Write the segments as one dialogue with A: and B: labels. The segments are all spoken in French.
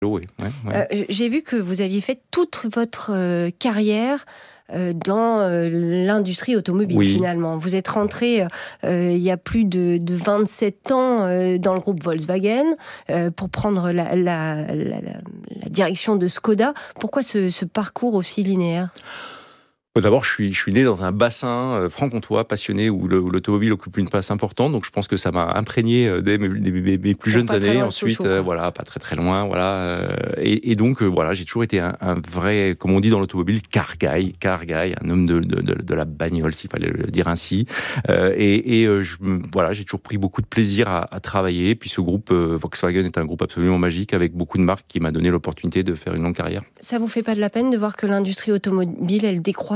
A: Oui.
B: J'ai vu que vous aviez fait toute votre carrière dans l'industrie automobile, finalement. Vous êtes rentré il y a plus de 27 ans dans le groupe Volkswagen pour prendre la direction de Škoda. Pourquoi ce parcours aussi linéaire ?
A: D'abord, je suis né dans un bassin franc-comtois passionné où l'automobile occupe une place importante, donc je pense que ça m'a imprégné dès mes plus jeunes années. Ensuite, pas très loin, et donc j'ai toujours été un vrai, comme on dit dans l'automobile, car guy, un homme de la bagnole, s'il fallait le dire ainsi. J'ai toujours pris beaucoup de plaisir à travailler. Puis ce groupe Volkswagen est un groupe absolument magique avec beaucoup de marques qui m'a donné l'opportunité de faire une longue carrière.
B: Ça vous fait pas de la peine de voir que l'industrie automobile, elle décroît?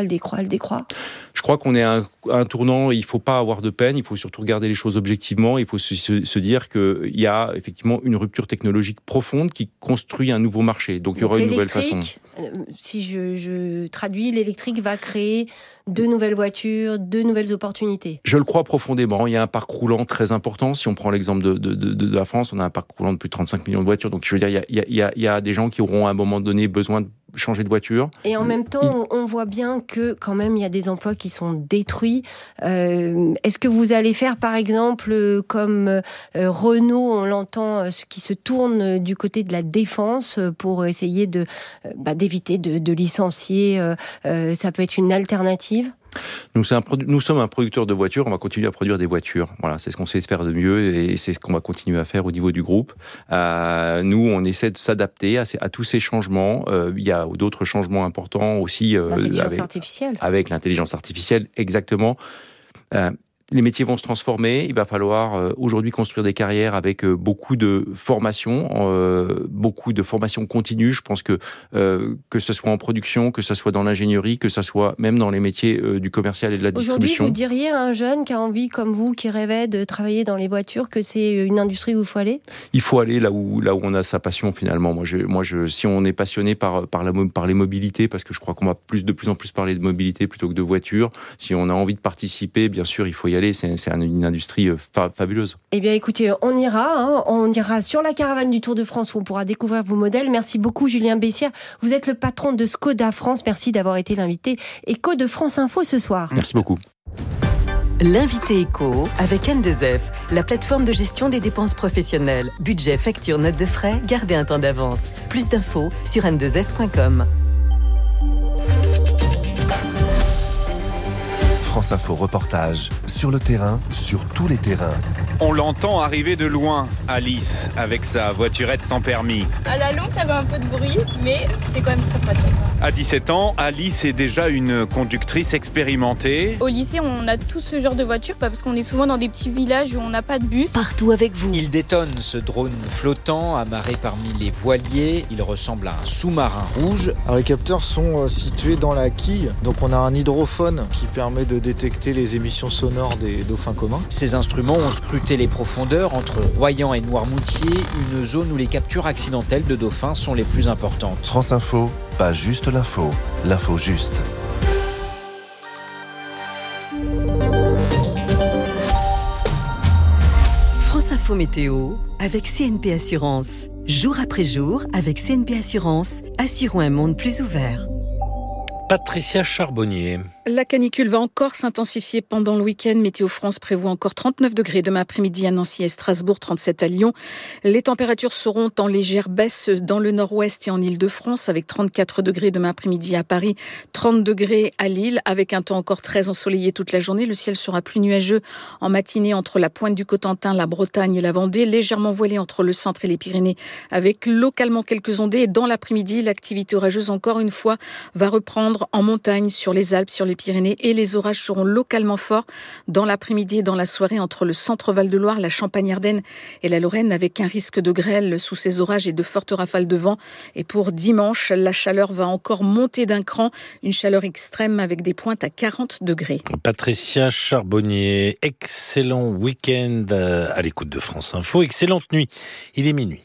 B: Je
A: crois qu'on est à un tournant, il ne faut pas avoir de peine, il faut surtout regarder les choses objectivement, il faut se dire qu'il y a effectivement une rupture technologique profonde qui construit un nouveau marché. Donc il y aura une nouvelle façon.
B: Si je traduis, l'électrique va créer de nouvelles voitures, de nouvelles opportunités.
A: Je le crois profondément. Il y a un parc roulant très important. Si on prend l'exemple de la France, on a un parc roulant de plus de 35 millions de voitures. Donc je veux dire, il y a des gens qui auront à un moment donné besoin de changer de voiture.
B: Et en même temps, on voit bien que quand même il y a des emplois qui sont détruits. Est-ce que vous allez faire par exemple comme Renault, on l'entend, qui se tourne du côté de la défense pour essayer d'éviter de licencier, ça peut être une alternative?
A: Nous sommes un producteur de voitures, on va continuer à produire des voitures. Voilà, c'est ce qu'on sait faire de mieux et c'est ce qu'on va continuer à faire au niveau du groupe. Nous, on essaie de s'adapter à tous ces changements. Il y a d'autres changements importants aussi.
B: L'intelligence artificielle.
A: Avec l'intelligence artificielle, exactement. Les métiers vont se transformer. Il va falloir aujourd'hui construire des carrières avec beaucoup de formation continue. Je pense que ce soit en production, que ce soit dans l'ingénierie, que ce soit même dans les métiers du commercial et de la distribution.
B: Aujourd'hui, vous diriez à un jeune qui a envie, comme vous, qui rêvait de travailler dans les voitures, que c'est une industrie où il faut aller ?
A: Il faut aller là où on a sa passion finalement. Si on est passionné par les mobilités, parce que je crois qu'on va de plus en plus parler de mobilité plutôt que de voiture. Si on a envie de participer, bien sûr, il faut y aller. C'est une industrie fabuleuse.
B: Eh bien, écoutez, on ira sur la caravane du Tour de France où on pourra découvrir vos modèles. Merci beaucoup, Julien Bessières. Vous êtes le patron de Škoda France. Merci d'avoir été l'invité Éco de France Info ce soir.
A: Merci beaucoup.
C: L'invité Éco avec N2F, la plateforme de gestion des dépenses professionnelles. Budget, facture, note de frais, gardez un temps d'avance. Plus d'infos sur n2f.com.
D: France Info reportage, sur le terrain, sur tous les terrains.
E: On l'entend arriver de loin, Alice, avec sa voiturette sans permis.
F: À la longue, ça fait un peu de bruit, mais c'est quand même très pratique.
E: À 17 ans, Alice est déjà une conductrice expérimentée.
F: Au lycée, on a tout ce genre de voiture, parce qu'on est souvent dans des petits villages où on n'a pas de bus.
C: Partout avec vous.
G: Il détonne, ce drone flottant, amarré parmi les voiliers. Il ressemble à un sous-marin rouge.
H: Alors, les capteurs sont situés dans la quille, donc on a un hydrophone qui permet de détecter les émissions sonores des dauphins communs.
G: Ces instruments ont scruté les profondeurs entre Royan et Noirmoutier, une zone où les captures accidentelles de dauphins sont les plus importantes.
D: France Info, pas juste l'info, l'info juste.
C: France Info Météo avec CNP Assurance. Jour après jour, avec CNP Assurance, assurons un monde plus ouvert.
I: Patricia Charbonnier.
J: La canicule va encore s'intensifier pendant le week-end. Météo France prévoit encore 39 degrés demain après-midi à Nancy et Strasbourg, 37 à Lyon. Les températures seront en légère baisse dans le nord-ouest et en Île-de-France avec 34 degrés demain après-midi à Paris, 30 degrés à Lille avec un temps encore très ensoleillé toute la journée. Le ciel sera plus nuageux en matinée entre la pointe du Cotentin, la Bretagne et la Vendée, légèrement voilé entre le centre et les Pyrénées avec localement quelques ondées. Et dans l'après-midi, l'activité orageuse encore une fois va reprendre en montagne sur les Alpes, sur les Pyrénées et les orages seront localement forts dans l'après-midi et dans la soirée entre le centre Val-de-Loire, la Champagne-Ardenne et la Lorraine avec un risque de grêle sous ces orages et de fortes rafales de vent. Et pour dimanche, la chaleur va encore monter d'un cran, une chaleur extrême avec des pointes à 40 degrés.
I: Patricia Charbonnier, excellent week-end à l'écoute de France Info, excellente nuit, il est minuit.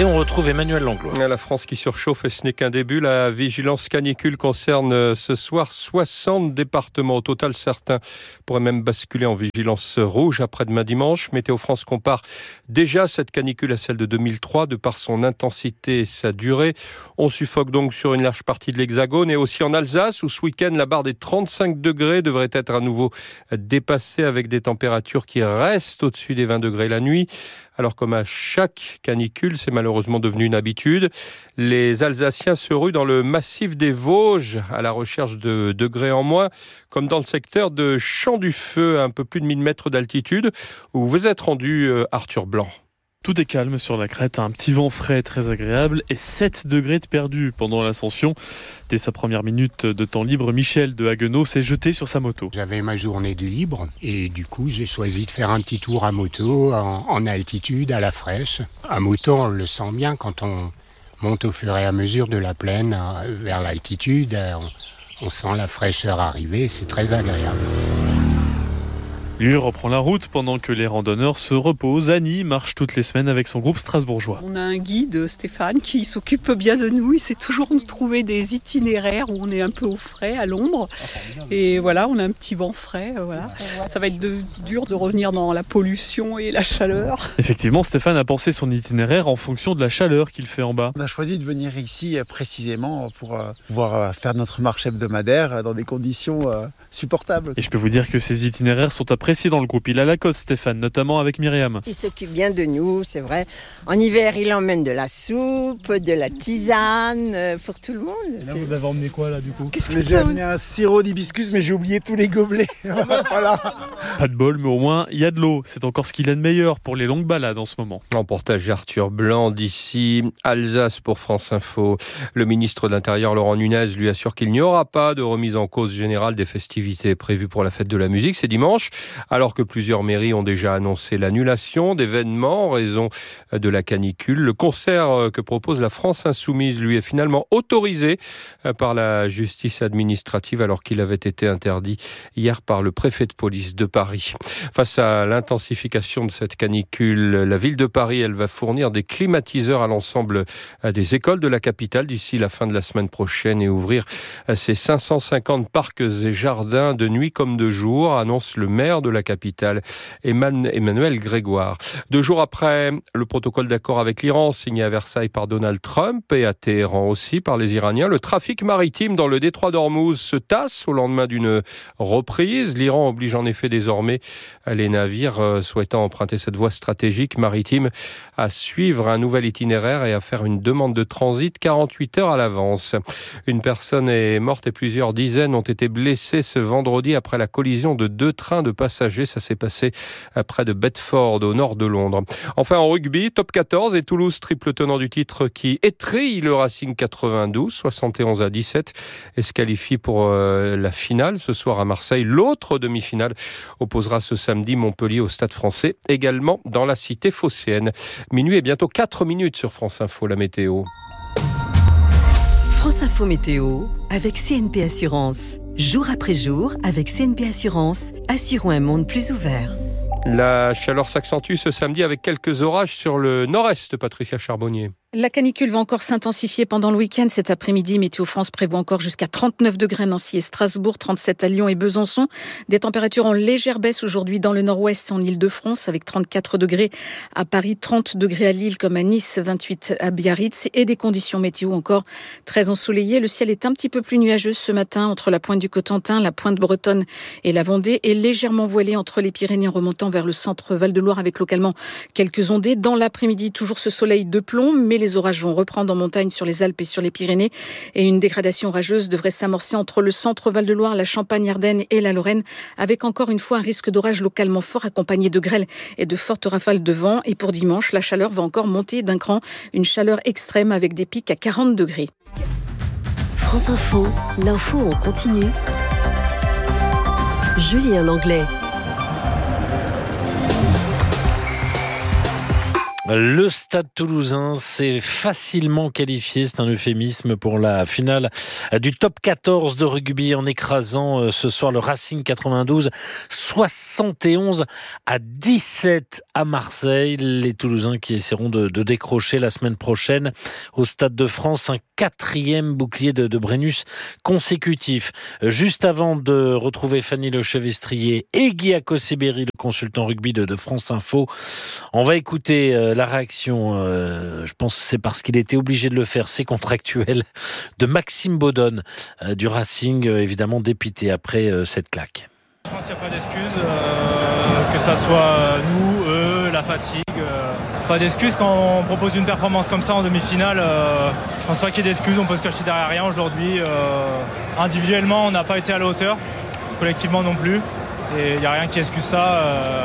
I: Et on retrouve Emmanuel Langlois.
K: La France qui surchauffe et ce n'est qu'un début. La vigilance canicule concerne ce soir 60 départements. Au total, certains pourraient même basculer en vigilance rouge après-demain dimanche. Météo France compare déjà cette canicule à celle de 2003 de par son intensité et sa durée. On suffoque donc sur une large partie de l'Hexagone et aussi en Alsace où ce week-end la barre des 35 degrés devrait être à nouveau dépassée avec des températures qui restent au-dessus des 20 degrés la nuit. Alors comme à chaque canicule, c'est malheureusement devenu une habitude. Les Alsaciens se ruent dans le massif des Vosges à la recherche de degrés en moins, comme dans le secteur de Champ du Feu, à un peu plus de 1000 mètres d'altitude, où vous êtes rendu, Arthur Blanc.
L: Tout est calme sur la crête, un petit vent frais très agréable et 7 degrés de perdu pendant l'ascension. Dès sa première minute de temps libre, Michel de Haguenau s'est jeté sur sa moto.
M: J'avais ma journée de libre et du coup j'ai choisi de faire un petit tour à moto en altitude, à la fraîche. À moto on le sent bien quand on monte au fur et à mesure de la plaine vers l'altitude. On sent la fraîcheur arriver, c'est très agréable.
L: Lui reprend la route pendant que les randonneurs se reposent. Annie marche toutes les semaines avec son groupe strasbourgeois.
N: On a un guide, Stéphane, qui s'occupe bien de nous. Il sait toujours nous trouver des itinéraires où on est un peu au frais, à l'ombre. Et voilà, on a un petit vent frais. Voilà. Ça va être dur de revenir dans la pollution et la chaleur.
L: Effectivement, Stéphane a pensé son itinéraire en fonction de la chaleur qu'il fait en bas.
O: On a choisi de venir ici précisément pour pouvoir faire notre marche hebdomadaire dans des conditions supportables.
L: Et je peux vous dire que ces itinéraires sont appréciés dans le groupe. Il a la cote, Stéphane, notamment avec Myriam.
P: Il s'occupe bien de nous, c'est vrai. En hiver, il emmène de la soupe, de la tisane, pour tout le monde.
O: Et là, vous avez emmené quoi, là, du coup? J'ai amené un sirop d'hibiscus, mais j'ai oublié tous les gobelets. Voilà.
L: Pas de bol, mais au moins, il y a de l'eau. C'est encore ce qu'il a de meilleur pour les longues balades en ce moment.
K: Reportage Arthur Blanc d'ici Alsace pour France Info. Le ministre de l'Intérieur, Laurent Nunez, lui assure qu'il n'y aura pas de remise en cause générale des festivités prévues pour la fête de la musique. C'est dimanche. Alors que plusieurs mairies ont déjà annoncé l'annulation d'événements en raison de la canicule. Le concert que propose la France Insoumise, lui, est finalement autorisé par la justice administrative alors qu'il avait été interdit hier par le préfet de police de Paris. Face à l'intensification de cette canicule, la ville de Paris, elle va fournir des climatiseurs à l'ensemble des écoles de la capitale d'ici la fin de la semaine prochaine et ouvrir ses 550 parcs et jardins de nuit comme de jour, annonce le maire de la capitale, Emmanuel Grégoire. 2 jours après le protocole d'accord avec l'Iran signé à Versailles par Donald Trump et à Téhéran aussi par les Iraniens, le trafic maritime dans le détroit d'Ormuz se tasse au lendemain d'une reprise. L'Iran oblige en effet désormais les navires souhaitant emprunter cette voie stratégique maritime à suivre un nouvel itinéraire et à faire une demande de transit 48 heures à l'avance. Une personne est morte et plusieurs dizaines ont été blessées ce vendredi après la collision de 2 trains de passagers. Ça s'est passé près de Bedford, au nord de Londres. Enfin, en rugby, top 14 et Toulouse, triple tenant du titre qui étrille le Racing 92, 71-17, et se qualifie pour la finale ce soir à Marseille. L'autre demi-finale opposera ce samedi Montpellier au Stade Français, également dans la cité phocéenne. Minuit et bientôt 4 minutes sur France Info, la météo.
C: France Info Météo avec CNP Assurance. Jour après jour, avec CNP Assurance, assurons un monde plus ouvert.
K: La chaleur s'accentue ce samedi avec quelques orages sur le nord-est, Patricia Charbonnier.
J: La canicule va encore s'intensifier pendant le week-end. Cet après-midi, Météo France prévoit encore jusqu'à 39 degrés à Nancy et Strasbourg, 37 à Lyon et Besançon. Des températures en légère baisse aujourd'hui dans le nord-ouest et en Île-de-France, avec 34 degrés à Paris, 30 degrés à Lille comme à Nice, 28 à Biarritz, et des conditions météo encore très ensoleillées. Le ciel est un petit peu plus nuageux ce matin entre la pointe du Cotentin, la pointe bretonne et la Vendée, et légèrement voilé entre les Pyrénées remontant vers le centre Val-de-Loire avec localement quelques ondées. Dans l'après-midi, toujours ce soleil de plomb, mais les orages vont reprendre en montagne sur les Alpes et sur les Pyrénées, et une dégradation orageuse devrait s'amorcer entre le centre Val-de-Loire, la Champagne-Ardenne et la Lorraine, avec encore une fois un risque d'orage localement fort accompagné de grêle et de fortes rafales de vent. Et pour dimanche, la chaleur va encore monter d'un cran, une chaleur extrême avec des pics à 40 degrés.
C: France Info, l'info en continu. Julien Langlais.
I: Le Stade Toulousain s'est facilement qualifié, c'est un euphémisme, pour la finale du top 14 de rugby en écrasant ce soir le Racing 92, 71-17 à Marseille. Les Toulousains qui essaieront de décrocher la semaine prochaine au Stade de France un 4e bouclier de Brennus consécutif. Juste avant de retrouver Fanny Lechevestrier et Guy Acossébéry, le consultant rugby de France Info, on va écouter la réaction, je pense que c'est parce qu'il était obligé de le faire, c'est contractuel, de Maxime Baudonne du Racing, évidemment dépité après cette claque.
Q: Je pense qu'il n'y a pas d'excuses, que ça soit nous, eux, la fatigue. Pas d'excuses quand on propose une performance comme ça en demi-finale. Je pense pas qu'il y ait d'excuses, on peut se cacher derrière rien aujourd'hui. Individuellement, on n'a pas été à la hauteur, collectivement non plus. Et il n'y a rien qui excuse ça.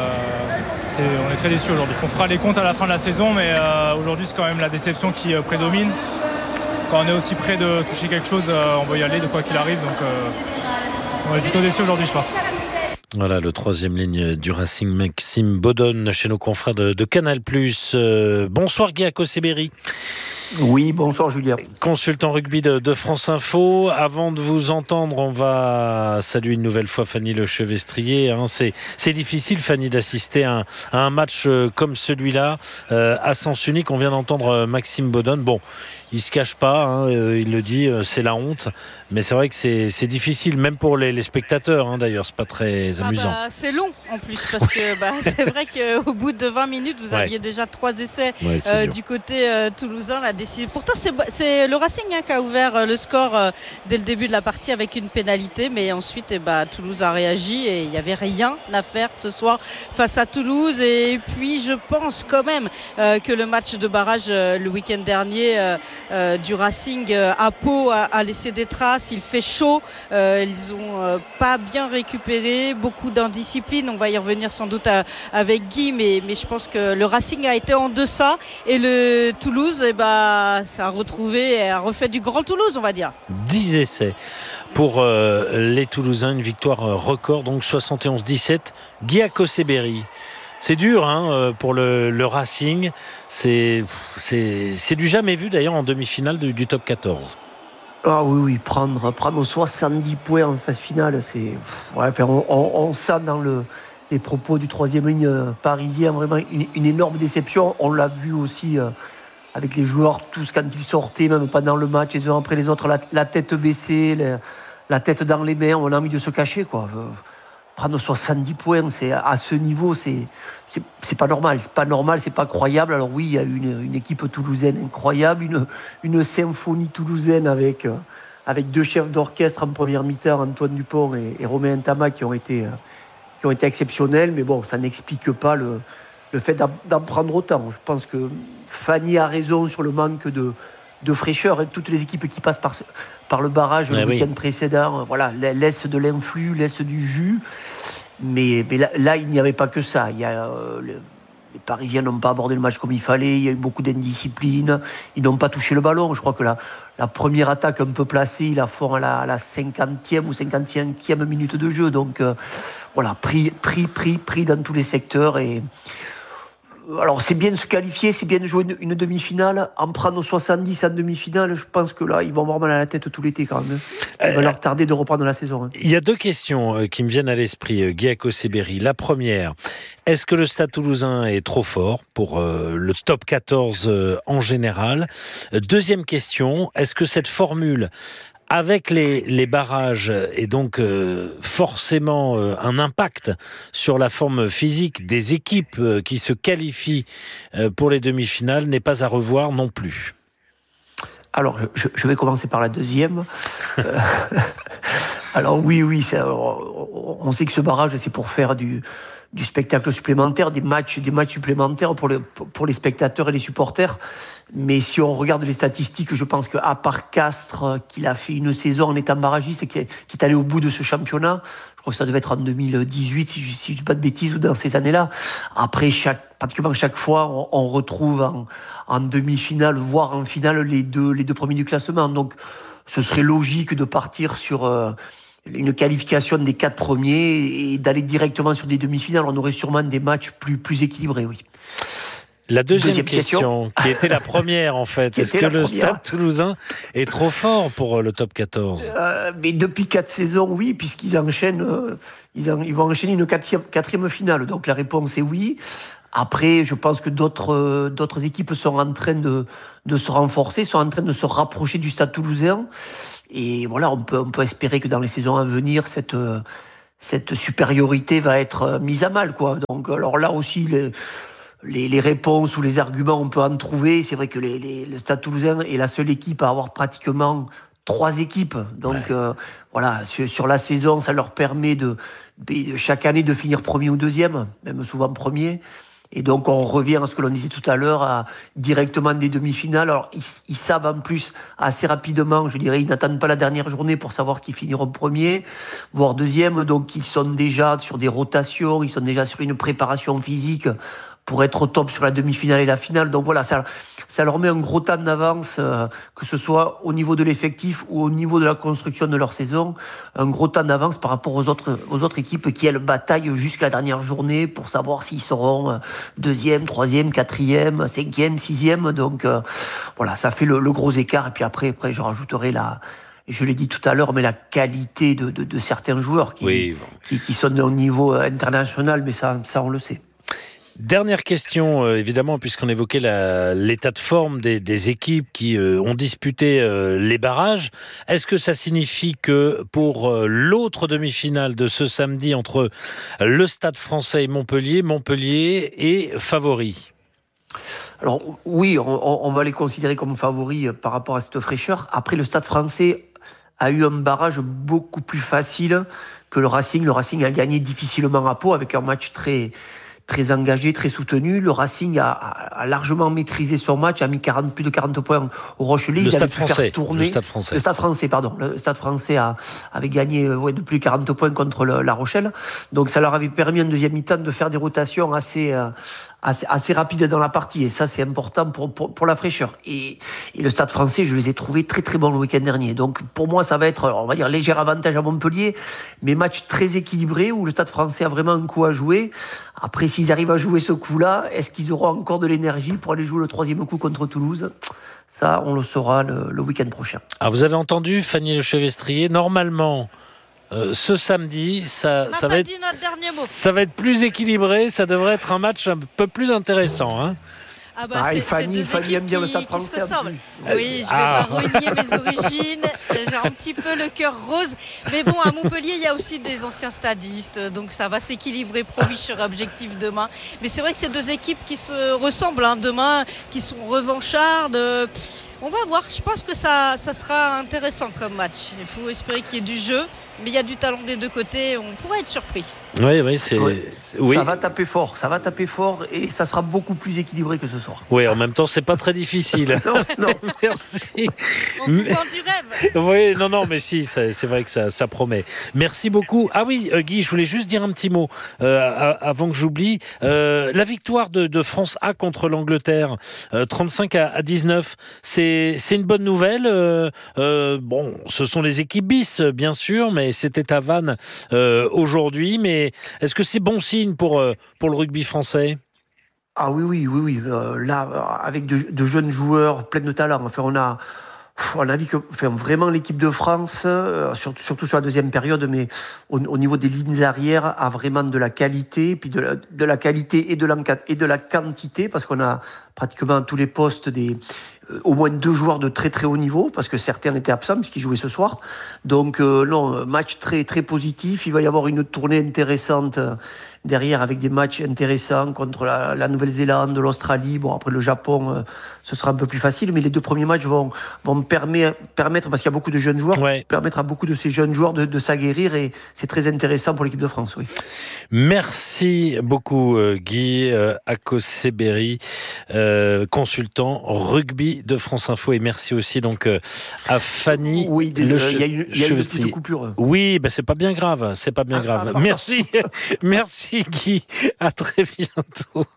Q: On est très déçus aujourd'hui. On fera les comptes à la fin de la saison, mais aujourd'hui c'est quand même la déception qui prédomine. Quand on est aussi près de toucher quelque chose, on veut y aller de quoi qu'il arrive. Donc on est plutôt déçus aujourd'hui, je pense.
I: Voilà, le 3e ligne du Racing, Maxime Baudonne, chez nos confrères de Canal+. Bonsoir Guy Acossébéry.
R: Oui, bonsoir Julien.
I: Consultant rugby de France Info. Avant de vous entendre, on va saluer une nouvelle fois Fanny Lechevestrier. C'est difficile, Fanny, d'assister à un match comme celui-là, à sens unique. On vient d'entendre Maxime Baudonne. Bon, il se cache pas, il le dit, c'est la honte. Mais c'est vrai que c'est difficile, même pour les spectateurs, d'ailleurs. C'est pas très amusant.
S: C'est long, en plus, parce que c'est vrai qu'au bout de 20 minutes, vous aviez déjà 3 essais du côté toulousain. Pourtant, c'est le Racing qui a ouvert le score dès le début de la partie avec une pénalité, mais ensuite Toulouse a réagi et il n'y avait rien à faire ce soir face à Toulouse. Et puis je pense quand même que le match de barrage le week-end dernier du Racing à Pau a laissé des traces. Il fait chaud, ils ont pas bien récupéré, beaucoup d'indiscipline, on va y revenir sans doute avec Guy, mais je pense que le Racing a été en deçà et le Toulouse ça a refait du grand Toulouse, on va dire.
I: 10 essais pour les Toulousains, une victoire record, donc 71-17. Guy Acossébéry, c'est dur pour le Racing, c'est du jamais vu d'ailleurs en demi-finale du top 14.
R: Ah oui, prendre 70 points en phase finale, on sent dans les propos du 3e ligne parisien vraiment une énorme déception. On l'a vu aussi avec les joueurs, tous quand ils sortaient, même pendant le match, les uns après les autres, la tête baissée, la tête dans les mains, on a envie de se cacher, quoi. Prendre 70 points, c'est à ce niveau, c'est pas normal. C'est pas normal, c'est pas croyable. Alors oui, il y a une équipe toulousaine incroyable, une symphonie toulousaine avec 2 chefs d'orchestre en première mi-temps, Antoine Dupont et Romain Ntama, qui ont été exceptionnels. Mais bon, ça n'explique pas le fait d'en prendre autant. Je pense que Fanny a raison sur le manque de fraîcheur. Toutes les équipes qui passent par le barrage le week-end précédent, laissent de l'influx, laissent du jus. Mais là, il n'y avait pas que ça. Les Parisiens n'ont pas abordé le match comme il fallait. Il y a eu beaucoup d'indiscipline. Ils n'ont pas touché le ballon. Je crois que la première attaque un peu placée, ils la font à la 50e ou 55e minute de jeu. Donc pris dans tous les secteurs. Et alors c'est bien de se qualifier, c'est bien de jouer une demi-finale. En prendre 70 en demi-finale, je pense que là, ils vont avoir mal à la tête tout l'été quand même. Il va leur tarder de reprendre la saison.
I: Il y a 2 questions qui me viennent à l'esprit, Guy Acossébéry. La première, est-ce que le Stade Toulousain est trop fort pour le top 14 en général ? Deuxième question, est-ce que cette formule avec les barrages et donc forcément un impact sur la forme physique des équipes qui se qualifient pour les demi-finales n'est pas à revoir non plus?
R: Alors, je vais commencer par la deuxième. Alors oui, on sait que ce barrage, c'est pour faire du spectacle supplémentaire, des matchs supplémentaires pour les spectateurs et les supporters. Mais si on regarde les statistiques, je pense qu'à part Castres, qu'il a fait une saison en étant barragiste, qui est allé au bout de ce championnat, je crois que ça devait être en 2018, si je dis pas de bêtises, ou dans ces années-là. Après, pratiquement chaque fois, on retrouve en demi-finale, voire en finale, les deux premiers du classement. Donc, ce serait logique de partir sur une qualification des 4 premiers et d'aller directement sur des demi-finales. On aurait sûrement des matchs plus équilibrés, oui.
I: La deuxième question, qui était la première en fait. Est-ce que le Stade Toulousain est trop fort pour le top 14 ?
R: Mais depuis 4 saisons, oui, puisqu'ils enchaînent, ils vont enchaîner une quatrième finale. Donc la réponse est oui. Après, je pense que d'autres équipes sont en train de se renforcer, sont en train de se rapprocher du Stade Toulousain. Et voilà, on peut espérer que dans les saisons à venir, cette supériorité va être mise à mal, quoi. Donc, alors là aussi, les réponses ou les arguments, on peut en trouver. C'est vrai que le Stade Toulousain est la seule équipe à avoir pratiquement 3 équipes. Donc, voilà, sur la saison, ça leur permet de chaque année de finir premier ou deuxième, même souvent premier. Et donc, on revient à ce que l'on disait tout à l'heure, directement des demi-finales. Alors, ils savent en plus assez rapidement, je dirais, ils n'attendent pas la dernière journée pour savoir qui finiront premier, voire deuxième. Donc, ils sont déjà sur des rotations, ils sont déjà sur une préparation physique pour être au top sur la demi-finale et la finale. Donc voilà, ça leur met un gros temps d'avance, que ce soit au niveau de l'effectif ou au niveau de la construction de leur saison, un gros temps d'avance par rapport aux autres équipes qui, elles, bataillent jusqu'à la dernière journée pour savoir s'ils seront 2e, 3e, 4e, 5e, 6e. Donc voilà, ça fait le gros écart. Et puis après je rajouterai je l'ai dit tout à l'heure, mais la qualité de certains joueurs qui sont au niveau international, mais ça on le sait.
I: Dernière question, évidemment, puisqu'on évoquait l'état de forme des équipes qui ont disputé les barrages. Est-ce que ça signifie que pour l'autre demi-finale de ce samedi entre le Stade Français et Montpellier est favori ?
R: Alors oui, on va les considérer comme favoris par rapport à cette fraîcheur. Après, le Stade Français a eu un barrage beaucoup plus facile que le Racing. Le Racing a gagné difficilement à Pau avec un match très engagé, très soutenu. Le Racing a largement maîtrisé son match, a mis plus de 40 points au Rochelet.
I: Le Stade Français
R: avait gagné de plus de 40 points contre La Rochelle. Donc ça leur avait permis en deuxième mi-temps de faire des rotations assez rapides dans la partie. Et ça, c'est important pour la fraîcheur. Et le Stade Français, je les ai trouvés très très bons le week-end dernier. Donc pour moi, ça va être, on va dire, léger avantage à Montpellier, mais match très équilibré où le Stade Français a vraiment un coup à jouer. Après, s'ils arrivent à jouer ce coup-là, est-ce qu'ils auront encore de l'énergie pour aller jouer le 3e coup contre Toulouse ? Ça, on le saura le week-end prochain.
I: Ah, vous avez entendu, Fanny Lechevestrier, normalement, ce samedi, ça va être plus équilibré, ça devrait être un match un peu plus intéressant, hein.
R: Fanny aime bien le Stade Français.
S: Oui, je vais pas renier mes origines. J'ai un petit peu le cœur rose. Mais bon, à Montpellier, il y a aussi des anciens stadistes. Donc ça va s'équilibrer, promis, sur objectif demain. Mais c'est vrai que c'est 2 équipes qui se ressemblent demain, qui sont revanchardes. On va voir. Je pense que ça sera intéressant comme match. Il faut espérer qu'il y ait du jeu. Mais il y a du talent des deux côtés, on pourrait être surpris.
I: Oui.
R: Ça va taper fort et ça sera beaucoup plus équilibré que ce soir.
I: Oui, en même temps, c'est pas très difficile.
R: non.
I: Merci.
S: On vous vend du rêve.
I: Oui, non, mais si, c'est vrai que ça promet. Merci beaucoup. Ah oui, Guy, je voulais juste dire un petit mot avant que j'oublie. La victoire de France A contre l'Angleterre, 35-19, c'est une bonne nouvelle. Bon, ce sont les équipes bis, bien sûr, mais c'était à Vannes aujourd'hui. Mais est-ce que c'est bon signe pour le rugby français ?
R: Ah oui. Là, avec de jeunes joueurs pleins de talent. Enfin, on a vu que vraiment l'équipe de France, surtout sur la deuxième période, mais au niveau des lignes arrières, a vraiment de la qualité, puis de la qualité et de la quantité, parce qu'on a pratiquement à tous les postes au moins 2 joueurs de très très haut niveau, parce que certains étaient absents puisqu'ils jouaient ce soir. Donc match très très positif. Il va y avoir une tournée intéressante derrière avec des matchs intéressants contre la Nouvelle-Zélande, l'Australie. Bon, après le Japon, ce sera un peu plus facile, mais les 2 premiers matchs vont permettre, parce qu'il y a beaucoup de jeunes joueurs, permettre à beaucoup de ces jeunes joueurs de s'aguerrir, et c'est très intéressant pour l'équipe de France. Oui.
I: Merci beaucoup Guy Akoseberi, consultant rugby de France Info, et merci aussi donc à Fanny.
R: Oui, il y a une petite coupure.
I: Oui, c'est pas bien grave, Merci, merci Guy. À très bientôt.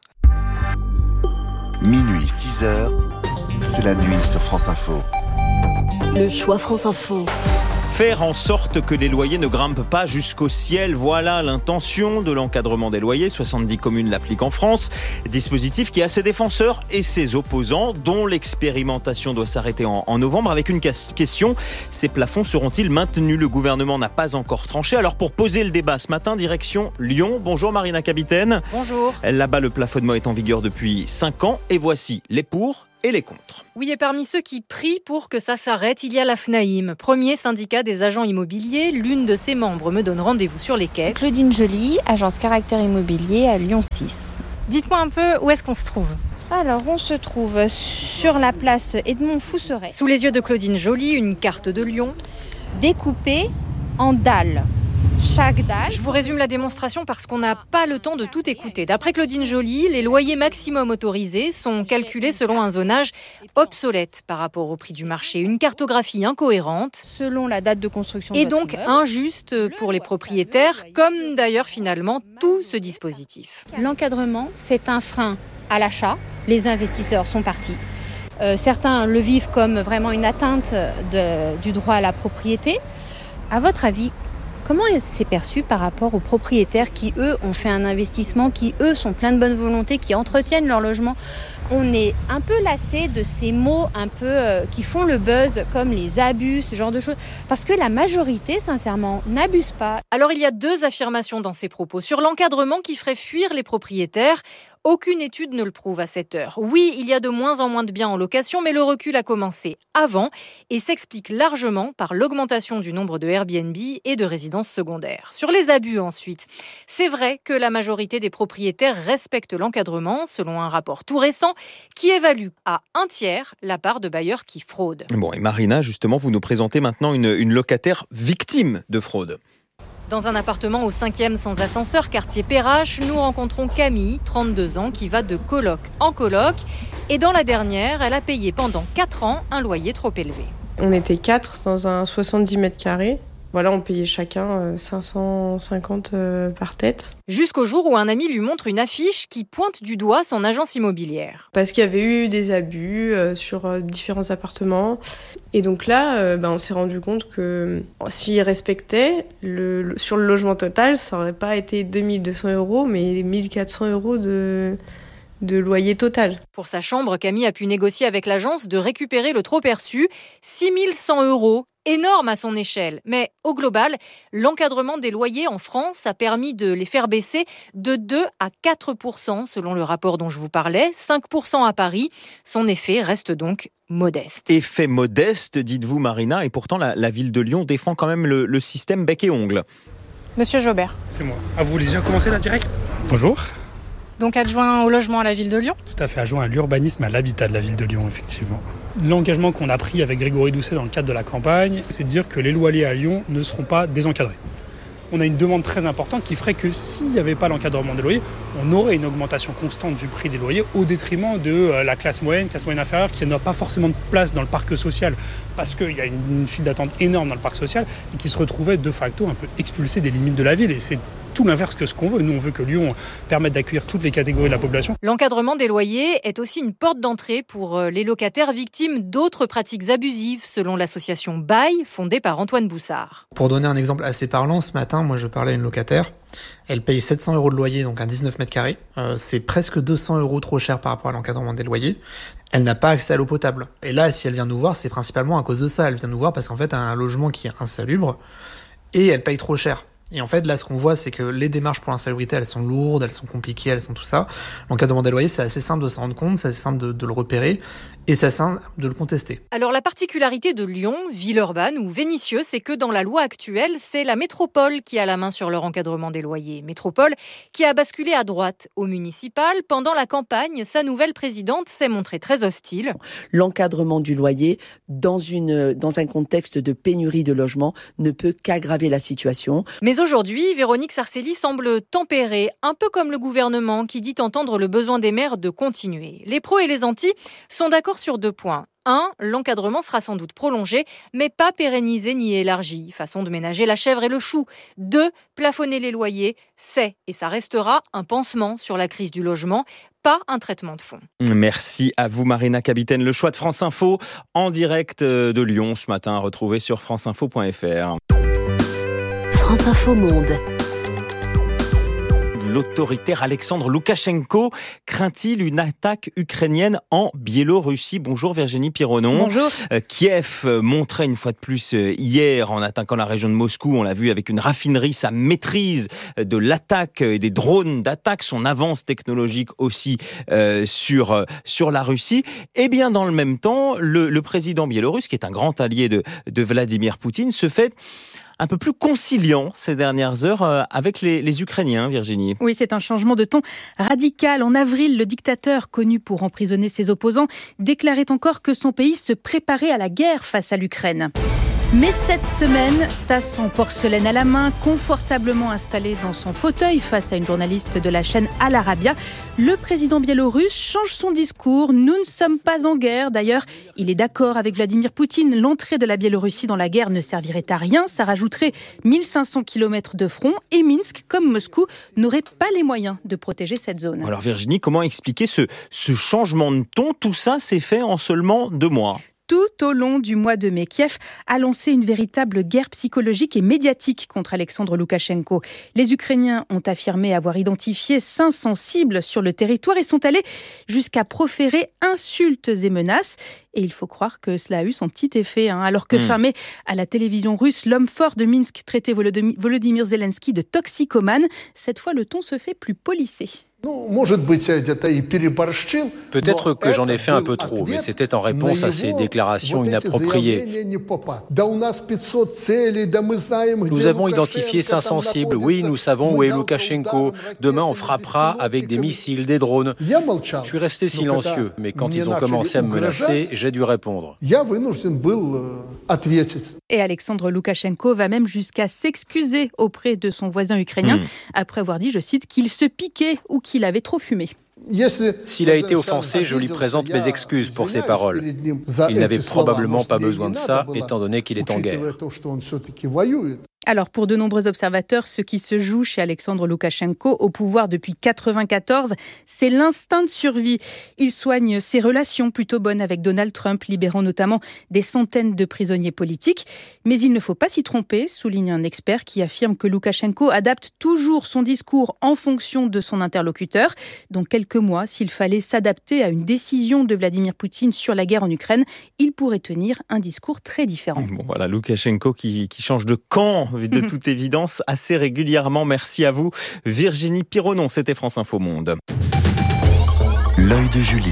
D: Minuit 6h, c'est la nuit sur France Info.
T: Le choix France Info. faire en sorte que les loyers ne grimpent pas jusqu'au ciel. Voilà l'intention de l'encadrement des loyers. 70 communes l'appliquent en France. Dispositif qui a ses défenseurs et ses opposants, dont l'expérimentation doit s'arrêter en novembre avec une question. Ces plafonds seront-ils maintenus ? Le gouvernement n'a pas encore tranché. Alors pour poser le débat ce matin, direction Lyon. Bonjour Marina Capitaine.
U: Bonjour.
T: Là-bas, le plafonnement est en vigueur depuis 5 ans et voici les pour et les contre.
U: Oui, et parmi ceux qui prient pour que ça s'arrête, il y a la FNAIM, premier syndicat des agents immobiliers. L'une de ses membres me donne rendez-vous sur les quais.
V: Claudine Joly, agence Caractère Immobilier à Lyon 6.
U: Dites-moi un peu où est-ce qu'on se trouve ?
V: Alors, on se trouve sur la place Edmond Fousseret.
U: Sous les yeux de Claudine Joly, une carte de Lyon.
V: Découpée en dalles. Chaque dalle.
U: Je vous résume la démonstration parce qu'on n'a pas le temps de tout écouter. D'après Claudine Joly, les loyers maximum autorisés sont calculés selon un zonage obsolète par rapport au prix du marché. Une cartographie incohérente.
V: Selon la date de construction.
U: Et donc injuste pour les propriétaires, comme d'ailleurs finalement tout ce dispositif.
V: L'encadrement, c'est un frein à l'achat. Les investisseurs sont partis. Certains le vivent comme vraiment une atteinte du droit à la propriété. À votre avis, comment c'est perçu par rapport aux propriétaires qui, eux, ont fait un investissement, qui, eux, sont pleins de bonne volonté, qui entretiennent leur logement ? On est un peu lassé de ces mots un peu qui font le buzz, comme les abus, ce genre de choses. Parce que la majorité, sincèrement, n'abuse pas.
U: Alors, il y a deux affirmations dans ces propos. Sur l'encadrement qui ferait fuir les propriétaires, aucune étude ne le prouve à cette heure. Oui, il y a de moins en moins de biens en location, mais le recul a commencé avant et s'explique largement par l'augmentation du nombre de Airbnb et de résidences secondaires. Sur les abus ensuite, c'est vrai que la majorité des propriétaires respectent l'encadrement, selon un rapport tout récent qui évalue à 1/3 la part de bailleurs qui fraudent.
T: Bon, et Marina, justement, vous nous présentez maintenant une locataire victime de fraude.
U: Dans un appartement au 5e sans ascenseur, quartier Perrache, nous rencontrons Camille, 32 ans, qui va de coloc en coloc. Et dans la dernière, elle a payé pendant 4 ans un loyer trop élevé.
W: On était 4 dans un 70 mètres carrés. Voilà, on payait chacun 550 par tête.
U: Jusqu'au jour où un ami lui montre une affiche qui pointe du doigt son agence immobilière.
W: Parce qu'il y avait eu des abus sur différents appartements. Et donc là, on s'est rendu compte que s'ils respectaient, sur le logement total, ça n'aurait pas été 2200 €, mais 1400 € de loyer total.
U: Pour sa chambre, Camille a pu négocier avec l'agence de récupérer le trop perçu, 6100 €. Énorme à son échelle. Mais au global, l'encadrement des loyers en France a permis de les faire baisser de 2 à 4% selon le rapport dont je vous parlais, 5% à Paris. Son effet reste donc modeste.
T: Effet modeste, dites-vous Marina, et pourtant la ville de Lyon défend quand même le système bec et ongle.
U: Monsieur Jaubert.
X: C'est moi. Ah, vous voulez déjà commencer là direct ? Bonjour.
U: Donc adjoint au logement à la ville de Lyon ?
X: Tout à fait, adjoint à l'urbanisme, à l'habitat de la ville de Lyon, effectivement. L'engagement qu'on a pris avec Grégory Doucet dans le cadre de la campagne, c'est de dire que les loyers à Lyon ne seront pas désencadrés. On a une demande très importante qui ferait que s'il n'y avait pas l'encadrement des loyers, on aurait une augmentation constante du prix des loyers au détriment de la classe moyenne inférieure qui n'a pas forcément de place dans le parc social parce qu'il y a une file d'attente énorme dans le parc social et qui se retrouvait de facto un peu expulsé des limites de la ville. Et c'est tout l'inverse que ce qu'on veut. Nous, on veut que Lyon permette d'accueillir toutes les catégories de la population.
U: L'encadrement des loyers est aussi une porte d'entrée pour les locataires victimes d'autres pratiques abusives, selon l'association Bail, fondée par Antoine Boussard.
Y: Pour donner un exemple assez parlant, ce matin, moi je parlais à une locataire. Elle paye 700 € de loyer, donc un 19 mètres carrés. C'est presque 200 € trop cher par rapport à l'encadrement des loyers. Elle n'a pas accès à l'eau potable. Et là, si elle vient nous voir, c'est principalement à cause de ça. Elle vient nous voir parce qu'en fait, elle a un logement qui est insalubre et elle paye trop cher. Et en fait, là, ce qu'on voit, c'est que les démarches pour l'insalubrité, elles sont lourdes, elles sont compliquées, elles sont tout ça. L'encadrement des loyers, c'est assez simple de s'en rendre compte, c'est assez simple de le repérer et c'est assez simple de le contester.
U: Alors, la particularité de Lyon, ville urbaine ou Vénissieux, c'est que dans la loi actuelle, c'est la métropole qui a la main sur leur encadrement des loyers. Métropole qui a basculé à droite au municipal. Pendant la campagne, sa nouvelle présidente s'est montrée très hostile.
Z: L'encadrement du loyer, dans un contexte de pénurie de logements, ne peut qu'aggraver la situation.
U: Mais aujourd'hui, Véronique Sarcelli semble tempérée, un peu comme le gouvernement qui dit entendre le besoin des maires de continuer. Les pros et les antis sont d'accord sur 2 points. 1. L'encadrement sera sans doute prolongé, mais pas pérennisé ni élargi. Façon de ménager la chèvre et le chou. 2. Plafonner les loyers, c'est et ça restera un pansement sur la crise du logement, pas un traitement de fond.
T: Merci à vous Marina Capitaine. Le choix de France Info en direct de Lyon ce matin à retrouver sur franceinfo.fr.
A: France Info Monde.
T: L'autoritaire Alexandre Loukachenko craint-il une attaque ukrainienne en Biélorussie? Bonjour Virginie Pironon.
B: Bonjour.
T: Kiev montrait une fois de plus hier en attaquant la région de Moscou, on l'a vu avec une raffinerie, sa maîtrise de l'attaque et des drones d'attaque, son avance technologique aussi sur la Russie. Et bien dans le même temps, le président biélorusse, qui est un grand allié de Vladimir Poutine, se fait un peu plus conciliant ces dernières heures avec les Ukrainiens, Virginie.
B: Oui, c'est un changement de ton radical. En avril, le dictateur, connu pour emprisonner ses opposants, déclarait encore que son pays se préparait à la guerre face à l'Ukraine. Mais cette semaine, tasse en porcelaine à la main, confortablement installé dans son fauteuil face à une journaliste de la chaîne Al Arabiya, le président biélorusse change son discours. Nous ne sommes pas en guerre. D'ailleurs, il est d'accord avec Vladimir Poutine. L'entrée de la Biélorussie dans la guerre ne servirait à rien. Ça rajouterait 1500 km de front et Minsk, comme Moscou, n'aurait pas les moyens de protéger cette zone.
T: Alors Virginie, comment expliquer ce changement de ton? Tout ça s'est fait en seulement 2 mois.
B: Tout au long du mois de mai, Kiev a lancé une véritable guerre psychologique et médiatique contre Alexandre Loukachenko. Les Ukrainiens ont affirmé avoir identifié 500 cibles sur le territoire et sont allés jusqu'à proférer insultes et menaces. Et il faut croire que cela a eu son petit effet. Alors que fermé à la télévision russe, l'homme fort de Minsk traitait Volodymyr Zelensky de toxicomane. Cette fois, le ton se fait plus policé.
E: Peut-être que j'en ai fait un peu trop, mais c'était en réponse à ces déclarations inappropriées. Nous avons identifié 500 cibles. Oui, nous savons où est Loukachenko. Demain, on frappera avec des missiles, des drones. Je suis resté silencieux, mais quand ils ont commencé à me menacer, j'ai dû répondre.
B: Et Alexandre Loukachenko va même jusqu'à s'excuser auprès de son voisin ukrainien, après avoir dit, je cite, qu'il se piquait ou qu'il avait trop fumé.
E: S'il a été offensé, je lui présente mes excuses pour ses paroles. Il n'avait probablement pas besoin de ça, étant donné qu'il est en guerre.
B: Alors, pour de nombreux observateurs, ce qui se joue chez Alexandre Loukachenko, au pouvoir depuis 1994, c'est l'instinct de survie. Il soigne ses relations plutôt bonnes avec Donald Trump, libérant notamment des centaines de prisonniers politiques. Mais il ne faut pas s'y tromper, souligne un expert qui affirme que Loukachenko adapte toujours son discours en fonction de son interlocuteur. Dans quelques mois, s'il fallait s'adapter à une décision de Vladimir Poutine sur la guerre en Ukraine, il pourrait tenir un discours très différent.
T: Bon, voilà, Loukachenko qui change de camp de toute évidence assez régulièrement. Merci à vous Virginie Pironon, c'était France Info Monde.
D: L'œil de Julie.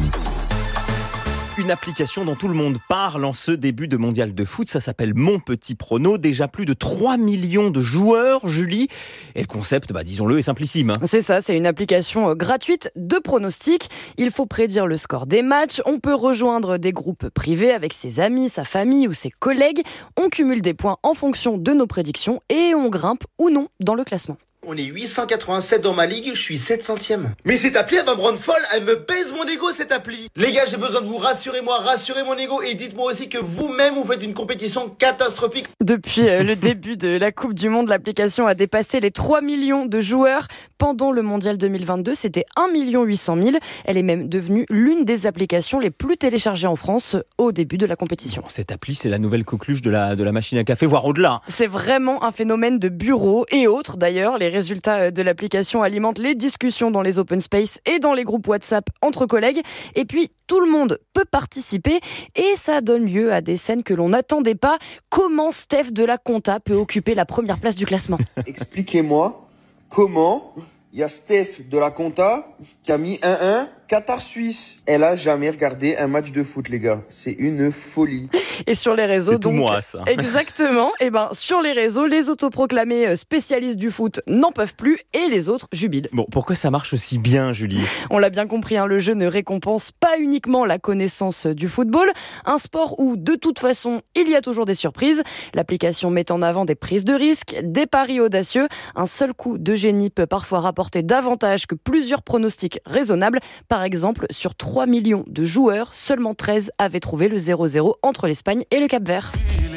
T: Une application dont tout le monde parle en ce début de mondial de foot, ça s'appelle Mon Petit Prono. Déjà plus de 3 millions de joueurs, Julie. Et le concept, disons-le, est simplissime.
F: C'est ça, c'est une application gratuite de pronostics. Il faut prédire le score des matchs. On peut rejoindre des groupes privés avec ses amis, sa famille ou ses collègues. On cumule des points en fonction de nos prédictions et on grimpe ou non dans le classement.
G: On est 887 dans ma ligue, je suis 700e. Mais cette appli, elle va me rendre folle, elle me baise mon ego, cette appli. Les gars, j'ai besoin de vous, rassurez mon ego et dites-moi aussi que vous-même, vous faites une compétition catastrophique.
F: Depuis le début de la Coupe du Monde, l'application a dépassé les 3 millions de joueurs. Pendant le Mondial 2022, c'était 1 800 000. Elle est même devenue l'une des applications les plus téléchargées en France au début de la compétition.
T: Cette appli, c'est la nouvelle coqueluche de la machine à café, voire au-delà.
F: C'est vraiment un phénomène de bureau et autres d'ailleurs. Les résultats de l'application alimentent les discussions dans les open space et dans les groupes WhatsApp entre collègues. Et puis, tout le monde peut participer et ça donne lieu à des scènes que l'on n'attendait pas. Comment Steph de la Compta peut occuper la première place du classement?
G: Expliquez-moi comment il y a Steph de la Compta qui a mis 1-1 Qatar-Suisse. Elle a jamais regardé un match de foot, les gars. C'est une folie.
F: Et sur les réseaux,
T: c'est donc... tout moi, ça.
F: Exactement. Et sur les réseaux, les autoproclamés spécialistes du foot n'en peuvent plus et les autres jubilent.
T: Bon, pourquoi ça marche aussi bien, Julie?
F: On l'a bien compris, le jeu ne récompense pas uniquement la connaissance du football. Un sport où, de toute façon, il y a toujours des surprises. L'application met en avant des prises de risques, des paris audacieux. Un seul coup de génie peut parfois rapporter davantage que plusieurs pronostics raisonnables. Par par exemple, sur 3 millions de joueurs, seulement 13 avaient trouvé le 0-0 entre l'Espagne et le Cap-Vert.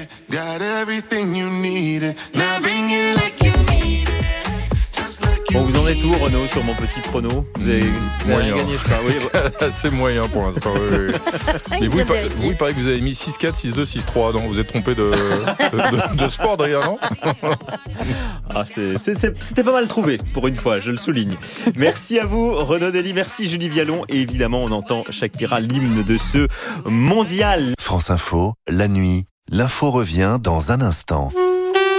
T: Bon, vous en êtes où, Renaud, sur mon petit prono? Vous avez rien gagné, je crois. Oui.
H: C'est moyen pour l'instant. Oui. Mais vous, il paraît que vous avez mis 6-4, 6-2, 6-3. Donc vous êtes trompé de sport derrière, non?
T: C'était pas mal trouvé, pour une fois, je le souligne. Merci à vous, Renaud Dely, merci Julie Vialon. Et évidemment, on entend Shakira, l'hymne de ce mondial.
D: France Info, la nuit, l'info revient dans un instant.